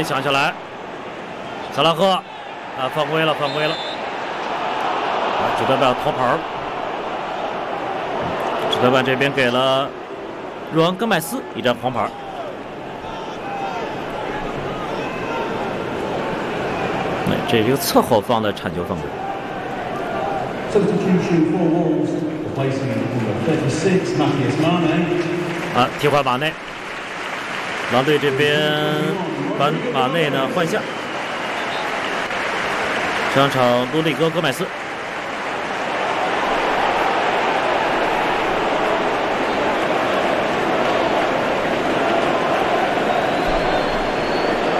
内抢下来，萨拉赫啊，犯规了，指德办逃跑，指德办这边给了若昂·戈麦斯一张黄牌。这是一个侧后方的铲球犯规。啊，替换马内，狼队这边把马内呢换下，上场多利戈·戈麦斯。